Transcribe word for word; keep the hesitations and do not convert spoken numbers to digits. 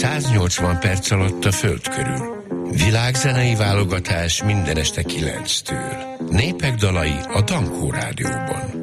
száznyolcvan perc alatt a föld körül. Világzenei válogatás minden este kilenctől. Népek dalai a Dankó Rádióban.